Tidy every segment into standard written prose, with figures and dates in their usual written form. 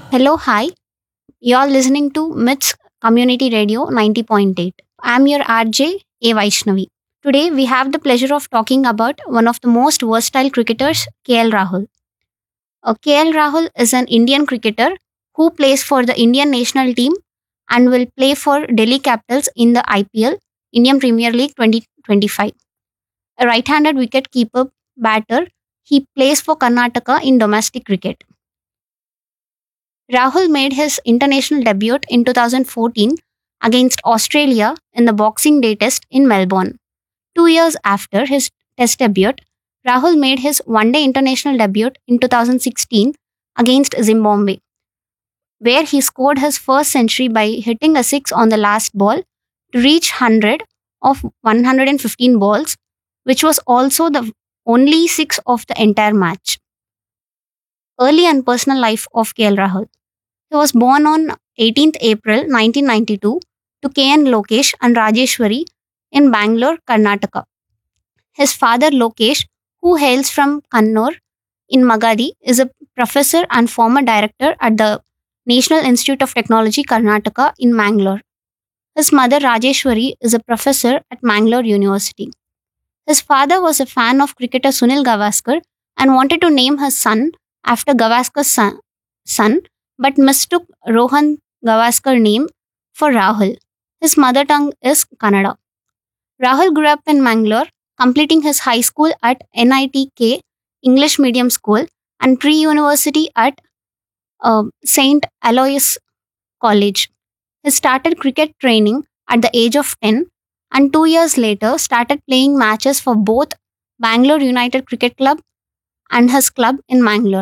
Hello, hi. You're listening to MITS Community Radio 90.8. I'm your RJ, A. Vaishnavi. Today, we have the pleasure of talking about one of the most versatile cricketers, KL Rahul. KL Rahul is an Indian cricketer who plays for the Indian national team and will play for Delhi Capitals in the IPL, Indian Premier League 2025. A right handed wicket-keeper batter, he plays for Karnataka in domestic cricket. Rahul made his international debut in 2014 against Australia in the Boxing Day Test in Melbourne. 2 years after his Test debut, Rahul made his one day international debut in 2016 against Zimbabwe, where he scored his first century by hitting a six on the last ball to reach 100 of 115 balls, which was also the only six of the entire match. Early and personal life of KL Rahul. He was born on 18th April 1992 to KN Lokesh and Rajeshwari in Bangalore, Karnataka. His father Lokesh, who hails from Kannur in Magadi, is a professor and former director at the National Institute of Technology, Karnataka in Mangalore. His mother Rajeshwari is a professor at Mangalore University. His father was a fan of cricketer Sunil Gavaskar and wanted to name his son after Gavaskar's son, but mistook Rohan Gavaskar name for Rahul. His mother tongue is Kannada. Rahul grew up in Mangalore, completing his high school at NITK English Medium School and pre-university at St. Aloysius College. He started cricket training at the age of 10 and 2 years later started playing matches for both Bangalore United Cricket Club and his club in Mangalore.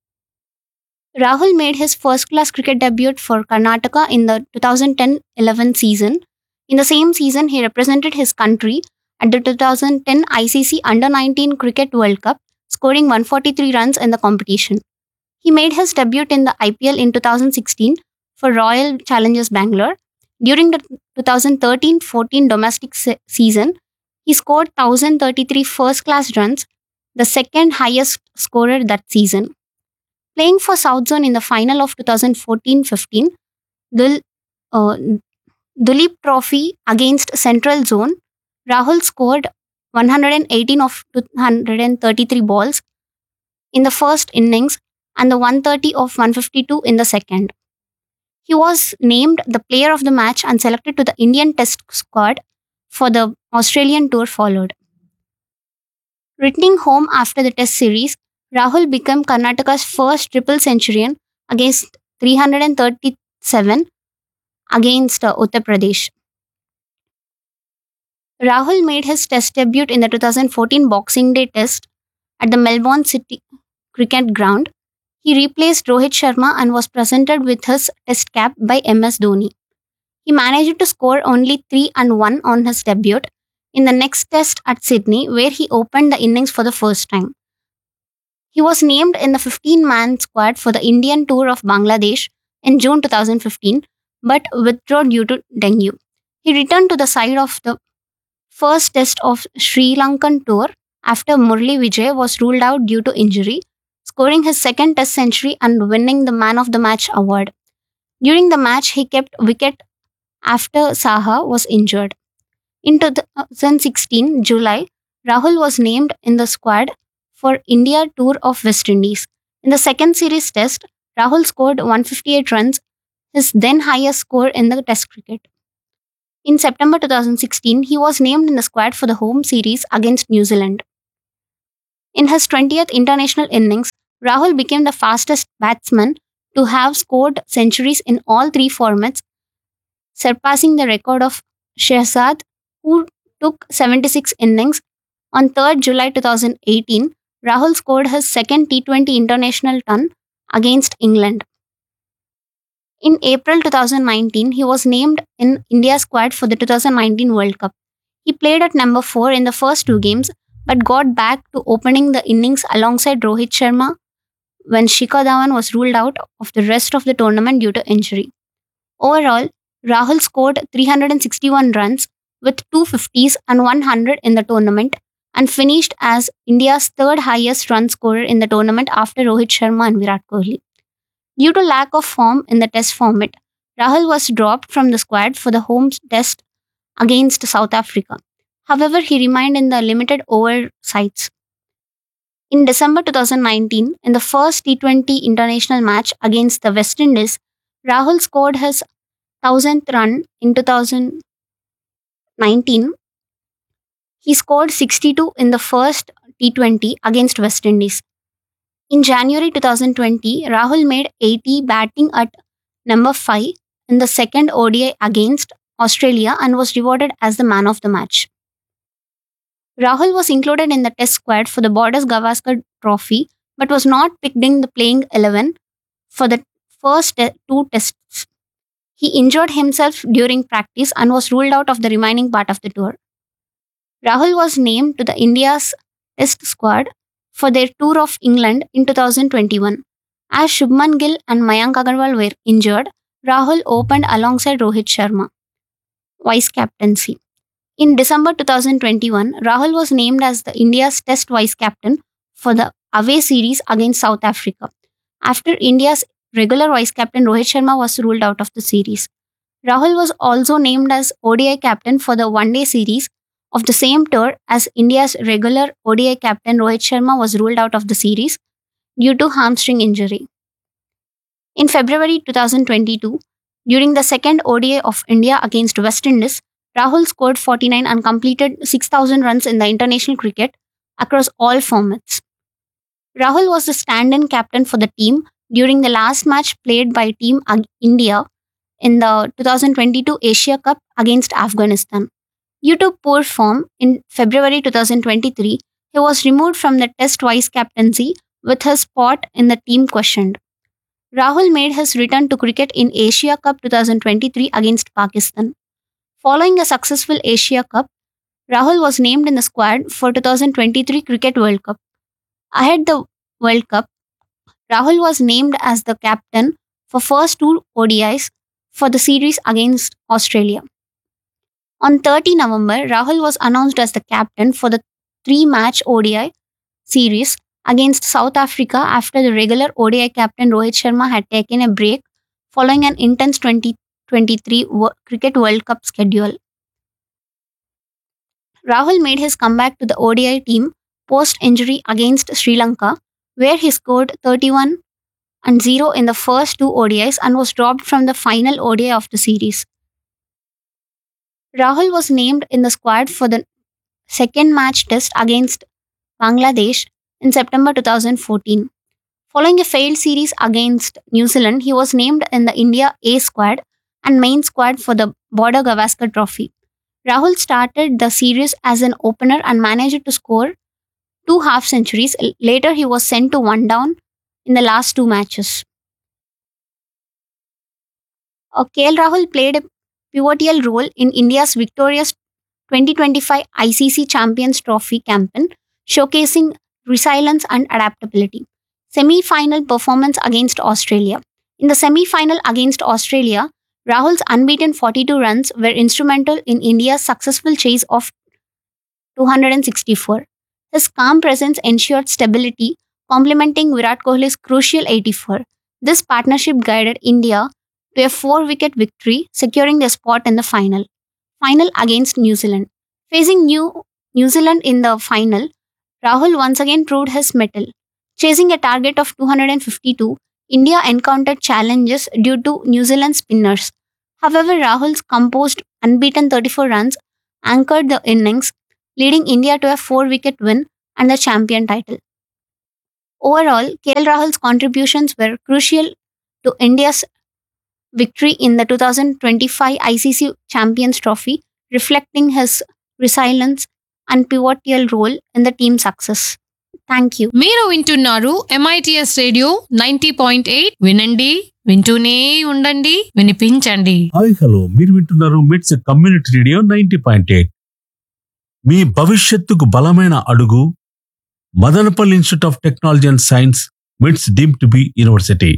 Rahul made his first class cricket debut for Karnataka in the 2010-11 season. In the same season, he represented his country at the 2010 ICC Under-19 Cricket World Cup, scoring 143 runs in the competition. He made his debut in the IPL in 2016 for Royal Challengers Bangalore. During the 2013-14 domestic season, he scored 1,033 first-class runs, the second highest scorer that season. Playing for South Zone in the final of 2014-15, Dul, uh, Duleep Trophy against Central Zone, Rahul scored 118 of 233 balls in the first innings and the 130 of 152 in the second. He was named the player of the match and selected to the Indian Test squad for the Australian tour followed. Returning home after the Test series, Rahul became Karnataka's first triple centurion against 337 against Uttar Pradesh. Rahul made his Test debut in the 2014 Boxing Day Test at the Melbourne City Cricket Ground. He replaced Rohit Sharma and was presented with his Test cap by MS Dhoni. He managed to score only 3 and 1 on his debut in the next Test at Sydney, where he opened the innings for the first time. He was named in the 15-man squad for the Indian tour of Bangladesh in June 2015, but withdrew due to dengue. He returned to the side of the first Test of Sri Lankan tour after Murli Vijay was ruled out due to injury, scoring his second Test century and winning the Man of the Match award. During the match, he kept wicket after Saha was injured. In 2016 July, Rahul was named in the squad for India Tour of West Indies. In the second series test, Rahul scored 158 runs, his then highest score in the Test cricket. In September 2016, he was named in the squad for the home series against New Zealand. In his 20th international innings, Rahul became the fastest batsman to have scored centuries in all three formats, surpassing the record of Shehzad, who took 76 innings. On 3rd July 2018, Rahul scored his second T20 international ton against England. In April 2019, he was named in India's squad for the 2019 World Cup. He played at number 4 in the first two games, but got back to opening the innings alongside Rohit Sharma when Shikhar Dhawan was ruled out of the rest of the tournament due to injury. Overall, Rahul scored 361 runs with 250s and 100 in the tournament and finished as India's third highest run scorer in the tournament after Rohit Sharma and Virat Kohli. Due to lack of form in the test format, Rahul was dropped from the squad for the home test against South Africa. However, he remained in the limited over sides. In December 2019, in the first T20 international match against the West Indies, Rahul scored his 1000th run in 2019. He scored 62 in the first T20 against West Indies. In January 2020, Rahul made 80 batting at number 5 in the second ODI against Australia and was rewarded as the man of the match. Rahul was included in the test squad for the Borders Gavaskar Trophy but was not picked in the playing 11 for the first two tests. He injured himself during practice and was ruled out of the remaining part of the tour. Rahul was named to the India's test squad for their tour of England in 2021. As Shubman Gill and Mayank Agarwal were injured, Rahul opened alongside Rohit Sharma. Vice captaincy. In December 2021, Rahul was named as the India's test vice captain for the away series against South Africa, after India's regular vice captain Rohit Sharma was ruled out of the series. Rahul was also named as ODI captain for the one-day series of the same tour as India's regular ODI captain Rohit Sharma was ruled out of the series due to hamstring injury. In February 2022, during the second ODI of India against West Indies, Rahul scored 49 and completed 6,000 runs in the international cricket across all formats. Rahul was the stand-in captain for the team during the last match played by Team India in the 2022 Asia Cup against Afghanistan. Due to poor form in February 2023, he was removed from the Test vice captaincy with his spot in the team questioned. Rahul made his return to cricket in Asia Cup 2023 against Pakistan. Following a successful Asia Cup, Rahul was named in the squad for 2023 Cricket World Cup. Ahead the World Cup, Rahul was named as the captain for first two ODIs for the series against Australia. On 30 November, Rahul was announced as the captain for the three-match ODI series against South Africa after the regular ODI captain Rohit Sharma had taken a break following an intense 2023 Cricket World Cup schedule. Rahul made his comeback to the ODI team post-injury against Sri Lanka, where he scored 31 and 0 in the first two ODIs and was dropped from the final ODI of the series. Rahul was named in the squad for the second match test against Bangladesh in September 2014. Following a failed series against New Zealand, he was named in the India A squad and main squad for the Border Gavaskar Trophy. Rahul started the series as an opener and managed to score 2 half centuries. Later, he was sent to one down in the last two matches. KL Rahul played a pivotal role in India's victorious 2025 ICC Champions Trophy campaign, showcasing resilience and adaptability. Semi-final performance against Australia. In the semi-final against Australia, Rahul's unbeaten 42 runs were instrumental in India's successful chase of 264. His calm presence ensured stability, complementing Virat Kohli's crucial 84. This partnership guided India to a 4-wicket victory, securing their spot in the final. Final against New Zealand. Facing New Zealand in the final, Rahul once again proved his mettle. Chasing a target of 252, India encountered challenges due to New Zealand spinners. However, Rahul's composed unbeaten 34 runs anchored the innings, leading India to a 4-wicket win and the champion title. Overall, KL Rahul's contributions were crucial to India's victory in the 2025 ICC Champions Trophy, reflecting his resilience and pivotal role in the team's success. Thank you. మీరు వింటున్నారు MITS radio 90.8 వినండి వింటూనే ఉండండి వినిపించండి. Hi hello, మీరు వింటున్నారు మిట్స్ community radio 90.8. మీ భవిష్యత్తుకు బలమైన అడుగు Madanapalle institute of technology and science, మిట్స్ డీమ్డ్ టు బి యూనివర్సిటీ.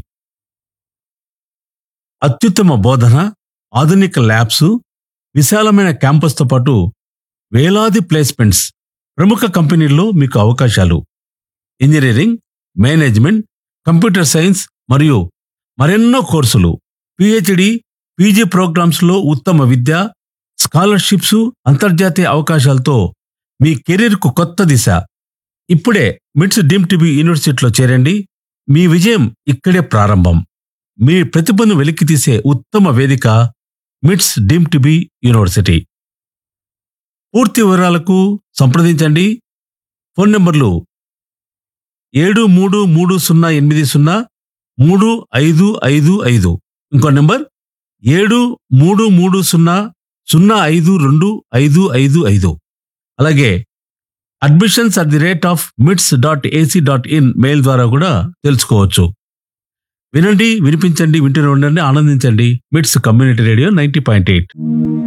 అత్యుత్తమ బోధన, ఆధునిక ల్యాబ్స్, విశాలమైన క్యాంపస్తో పాటు వేలాది ప్లేస్మెంట్స్, ప్రముఖ కంపెనీల్లో మీకు అవకాశాలు. ఇంజనీరింగ్, మేనేజ్మెంట్, కంప్యూటర్ సైన్స్ మరియు మరెన్నో కోర్సులు, పిహెచ్డి, పీజీ ప్రోగ్రామ్స్లో ఉత్తమ విద్య, స్కాలర్షిప్స్, అంతర్జాతీయ అవకాశాలతో మీ కెరీర్కు కొత్త దిశ. ఇప్పుడే మిట్స్ డీమ్ టు బి యూనివర్సిటీలో చేరండి. మీ విజయం ఇక్కడే ప్రారంభం. మీ ప్రతిభను వెలికితీసే ఉత్తమ వేదిక మిట్స్ డీమ్ టు బి యూనివర్సిటీ. పూర్తి వివరాలకు సంప్రదించండి. ఫోన్ నంబర్లు 7330803555. ఇంకో నంబర్ 7330052555. అలాగే admissions@mits.ac.in మెయిల్ ద్వారా కూడా తెలుసుకోవచ్చు. వినండి, వినిపించండి, వింటూనే ఉండండి, ఆనందించండి. మిట్స్ కమ్యూనిటీ రేడియో 90.8.